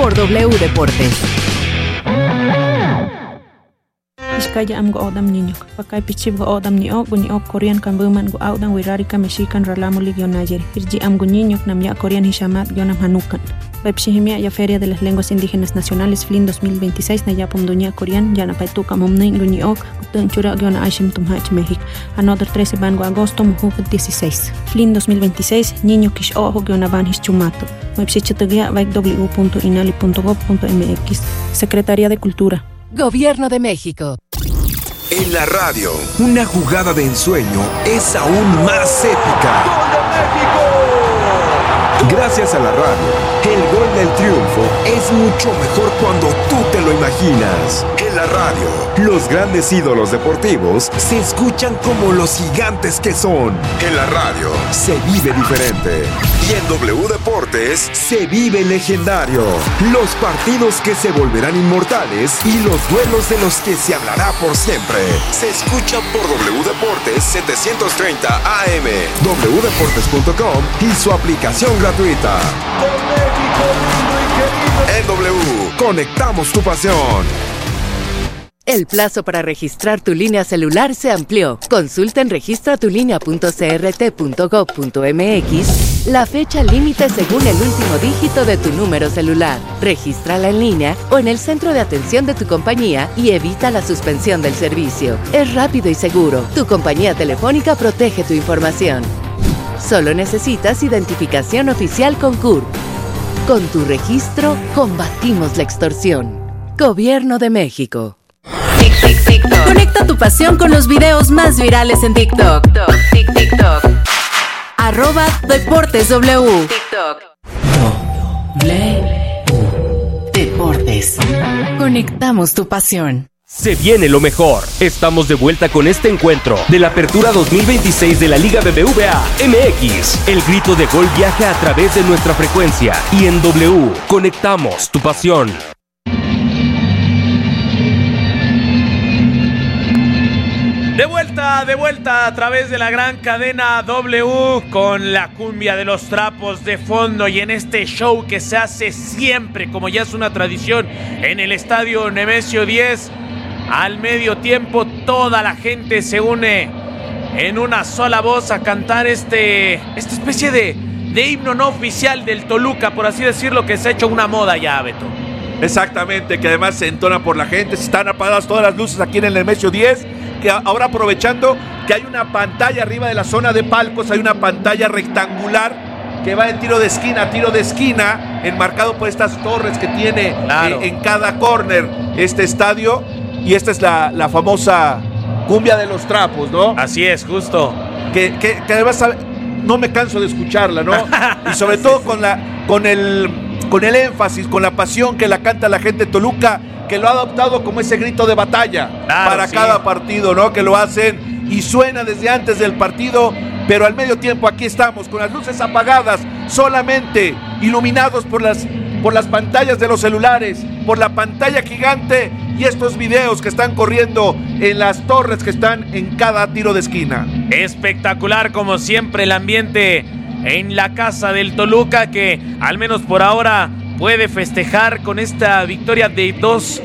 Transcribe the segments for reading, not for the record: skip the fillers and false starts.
por W Deportes. Iskaya am go odam niño. Pakai pichib go odam ni ok Korean kan buman go audan wirarika mexican ralamo ligio Nayeri. Irji am go niño nam ya Korean hishamat gionam hanukan. Webshihimia ya Feria de las Lenguas Indígenas Nacionales FLIN 2026 na yapum dunia Korean ya na paituka momnei guni ok utun chura giona Aishim Tumhach México. Another 13 van go agosto mujuk 16. FLIN 2026 niño kish ojo giona van hischumato. Webshichatugia www.inali.gov.mx. Secretaría de Cultura. Gobierno de México. En la radio, una jugada de ensueño es aún más épica. ¡Gol de México! Gracias a la radio, el gol del triunfo es mucho mejor cuando tú te lo imaginas. En la radio, los grandes ídolos deportivos se escuchan como los gigantes que son. En la radio, se vive diferente. Y en W Deportes, se vive legendario. Los partidos que se volverán inmortales y los duelos de los que se hablará por siempre. Se escuchan por W Deportes 730 AM, wdeportes.com y su aplicación gratuita. En W, conectamos tu pasión. El plazo para registrar tu línea celular se amplió. Consulta en registratulinea.crt.gov.mx la fecha límite según el último dígito de tu número celular. Regístrala en línea o en el centro de atención de tu compañía y evita la suspensión del servicio. Es rápido y seguro. Tu compañía telefónica protege tu información. Solo necesitas identificación oficial con CURP. Con tu registro, combatimos la extorsión. Gobierno de México. TikTok. Conecta tu pasión con los videos más virales en TikTok. TikTok. @DeportesW. TikTok. Deportes. Conectamos tu pasión. Se viene lo mejor. Estamos de vuelta con este encuentro de la Apertura 2026 de la Liga BBVA MX. El grito de gol viaja a través de nuestra frecuencia y en W conectamos tu pasión. De vuelta a través de la gran cadena W con la cumbia de los trapos de fondo y en este show que se hace siempre, como ya es una tradición, en el estadio Nemesio 10. Al medio tiempo toda la gente se une en una sola voz a cantar esta especie de himno no oficial del Toluca, por así decirlo, que se ha hecho una moda ya, Beto. Exactamente, que además se entona por la gente. Están apagadas todas las luces aquí en el Nemesio 10, que ahora aprovechando que hay una pantalla arriba de la zona de palcos, hay una pantalla rectangular que va de tiro de esquina, enmarcado por estas torres que tiene en cada córner este estadio. Y esta es la famosa cumbia de los trapos, ¿no? Así es, justo. Que además no me canso de escucharla, ¿no? Y sobre todo con el énfasis, con la pasión que la canta la gente de Toluca, que lo ha adoptado como ese grito de batalla para cada partido, ¿no? Que lo hacen y suena desde antes del partido, pero al medio tiempo aquí estamos con las luces apagadas, solamente iluminados por las pantallas de los celulares, por la pantalla gigante y estos videos que están corriendo en las torres que están en cada tiro de esquina. Espectacular como siempre el ambiente en la casa del Toluca, que al menos por ahora puede festejar con esta victoria de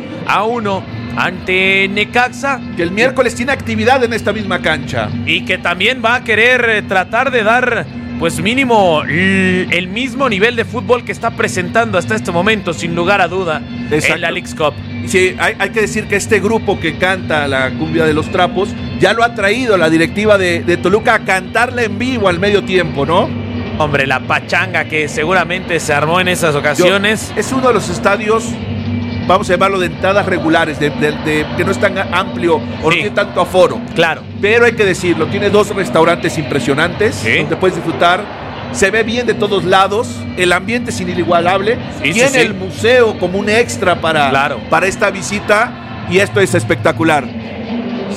2-1 ante Necaxa, que el miércoles tiene actividad en esta misma cancha y que también va a querer tratar de dar pues mínimo el mismo nivel de fútbol que está presentando hasta este momento, sin lugar a duda. Exacto. En la Leagues Cup. Sí, hay que decir que este grupo que canta la cumbia de los trapos ya lo ha traído la directiva de Toluca a cantarla en vivo al medio tiempo, ¿no? Hombre, la pachanga que seguramente se armó en esas ocasiones. Es uno de los estadios, vamos a llamarlo, de entradas regulares, de que no es tan amplio o no tiene tanto aforo. Claro. Pero hay que decirlo, tiene 2 restaurantes impresionantes donde puedes disfrutar. Se ve bien de todos lados, el ambiente es inigualable. Tiene el museo como un extra para esta visita y esto es espectacular.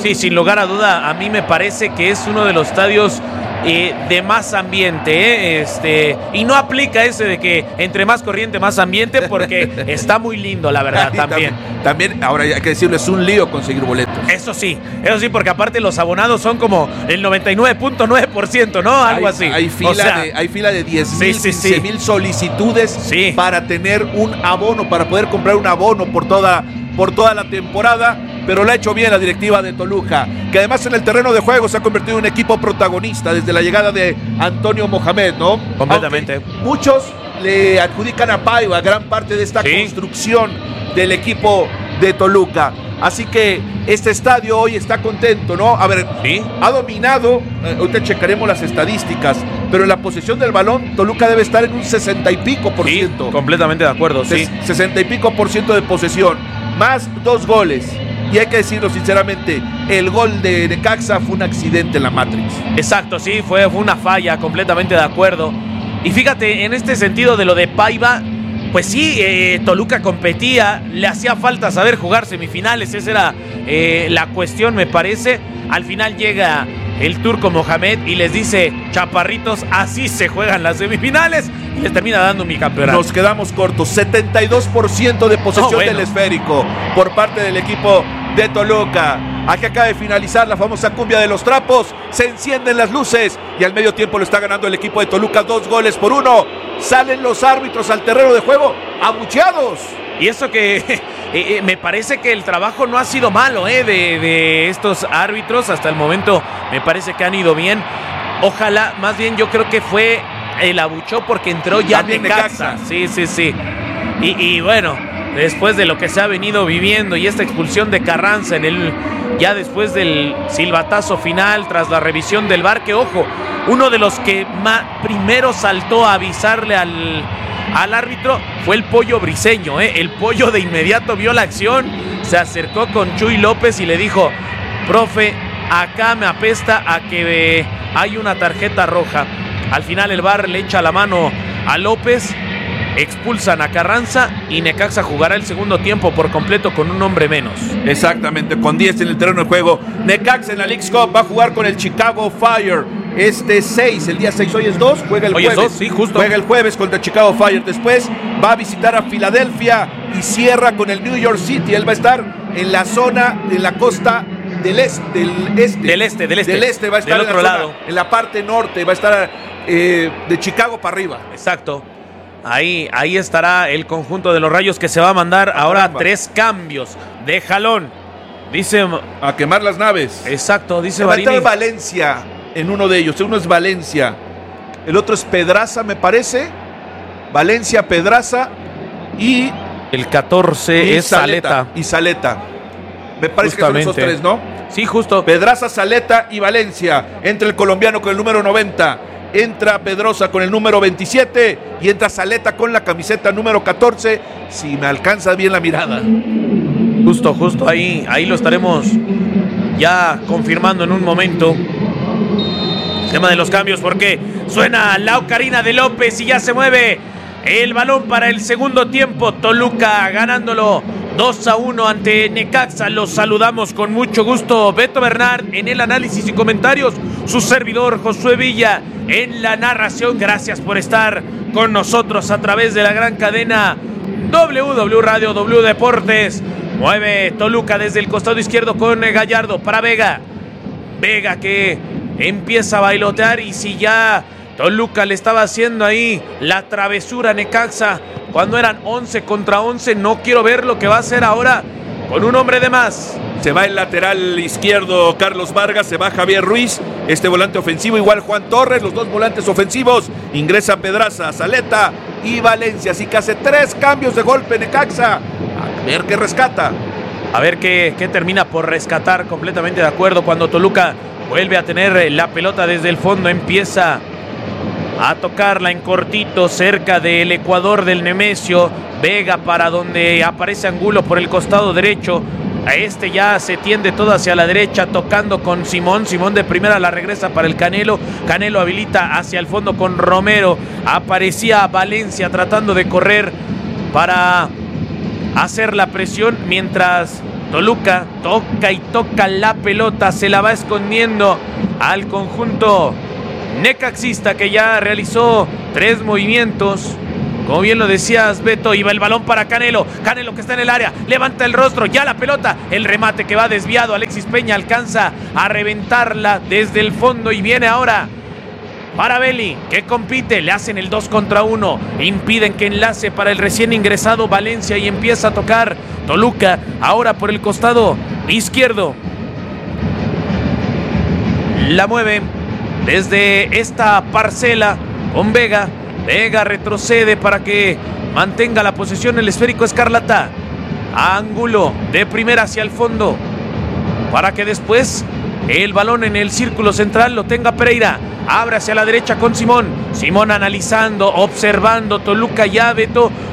Sí, sin lugar a duda, a mí me parece que es uno de los estadios de más ambiente, y no aplica ese de que entre más corriente, más ambiente, porque está muy lindo, la verdad, También, ahora hay que decirlo, es un lío conseguir boletos. Eso sí, porque aparte los abonados son como el 99.9%, ¿no? Algo así. Hay fila de 10,000, 15,000 solicitudes para tener un abono, para poder comprar un abono por toda la temporada, pero lo ha hecho bien la directiva de Toluca, que además en el terreno de juego se ha convertido en un equipo protagonista desde la llegada de Antonio Mohamed, ¿no? Completamente. Aunque muchos le adjudican a Paiva gran parte de esta construcción del equipo de Toluca. Así que este estadio hoy está contento, ¿no? A ver, ha dominado, ahorita checaremos las estadísticas, pero en la posesión del balón, Toluca debe estar en un 60 y pico por ciento. Completamente de acuerdo, 60 y pico por ciento de posesión, más 2 goles. Y hay que decirlo sinceramente, el gol de Necaxa fue un accidente en la Matrix. Exacto, sí, fue una falla, completamente de acuerdo. Y fíjate, en este sentido de lo de Paiva, pues sí, Toluca competía, le hacía falta saber jugar semifinales, esa era la cuestión, me parece. Al final llega el turco Mohamed y les dice: chaparritos, así se juegan las semifinales, y les termina dando mi campeonato. Nos quedamos cortos, 72% de posesión del esférico por parte del equipo de Toluca. Aquí acaba de finalizar la famosa cumbia de los trapos, se encienden las luces y al medio tiempo lo está ganando el equipo de Toluca 2-1. Salen los árbitros al terreno de juego abucheados. Y eso que me parece que el trabajo no ha sido malo de estos árbitros hasta el momento. Me parece que han ido bien. Ojalá, más bien yo creo que fue el abucheo porque entró ya Necaxa. Sí. Y bueno, después de lo que se ha venido viviendo y esta expulsión de Carranza ya después del silbatazo final tras la revisión del VAR, que ojo, uno de los que primero saltó a avisarle al árbitro fue el Pollo Briseño, El Pollo de inmediato vio la acción, se acercó con Chuy López y le dijo: profe, acá me apesta a que hay una tarjeta roja. Al final el VAR le echa la mano a López, expulsan a Carranza y Necaxa jugará el segundo tiempo por completo con un hombre menos. Exactamente, con 10 en el terreno de juego. Necaxa en la Leagues Cup va a jugar con el Chicago Fire. El día 6, hoy es 2, juega el jueves. Hoy es 2, sí, justo. Juega el jueves contra Chicago Fire. Después va a visitar a Filadelfia y cierra con el New York City. Él va a estar en la zona de la costa del este. Del este va a estar del otro lado. En la parte norte, va a estar de Chicago para arriba. Exacto. Ahí estará el conjunto de los Rayos, que se va a mandar ahora 3 cambios de jalón. Dice... a quemar las naves. Exacto, dice Barini. Valencia en uno de ellos. Uno es Valencia. El otro es Pedraza, me parece. Valencia, Pedraza y... el 14 es Saleta. Y Saleta. Me parece que son esos 3, ¿no? Sí, justo. Pedraza, Saleta y Valencia. Entra el colombiano con el número 90. Entra Pedrosa con el número 27 y entra Saleta con la camiseta número 14, si me alcanza bien la mirada. Justo ahí lo estaremos ya confirmando en un momento. El tema de los cambios, porque suena la ocarina de López y ya se mueve el balón para el segundo tiempo. Toluca ganándolo 2-1 ante Necaxa. Los saludamos con mucho gusto. Beto Bernard en el análisis y comentarios. Su servidor Josué Villa en la narración. Gracias por estar con nosotros a través de la gran cadena WW Radio, W Deportes. Mueve Toluca desde el costado izquierdo con Gallardo para Vega. Vega que empieza a bailotear, y si ya Toluca le estaba haciendo ahí la travesura a Necaxa cuando eran 11 contra 11, no quiero ver lo que va a hacer ahora con un hombre de más. Se va el lateral izquierdo Carlos Vargas, se va Javier Ruiz, este volante ofensivo, igual Juan Torres, los 2 volantes ofensivos, ingresa Pedraza, Saleta y Valencia, así que hace 3 cambios de golpe Necaxa, a ver qué rescata. A ver qué termina por rescatar, completamente de acuerdo. Cuando Toluca vuelve a tener la pelota desde el fondo, empieza a tocarla en cortito cerca del ecuador del Nemesio. Vega para donde aparece Angulo por el costado derecho. A ya se tiende todo hacia la derecha, tocando con Simón. Simón de primera la regresa para el Canelo. Canelo habilita hacia el fondo con Romero. Aparecía Valencia tratando de correr para hacer la presión, mientras Toluca toca y toca la pelota, se la va escondiendo al conjunto necaxista, que ya realizó 3 movimientos. Como bien lo decías, Beto, iba el balón para Canelo. Canelo que está en el área, levanta el rostro, ya la pelota, el remate que va desviado. Alexis Peña alcanza a reventarla desde el fondo y viene ahora para Belli, que compite, le hacen el 2 contra 1, impiden que enlace para el recién ingresado Valencia y empieza a tocar Toluca, ahora por el costado izquierdo. La mueve desde esta parcela con Vega. Vega retrocede para que mantenga la posesión el esférico escarlata. Ángulo de primera hacia el fondo para que después el balón en el círculo central lo tenga Pereira. Abre hacia la derecha con Simón. Simón analizando, observando. Toluca ya, Beto,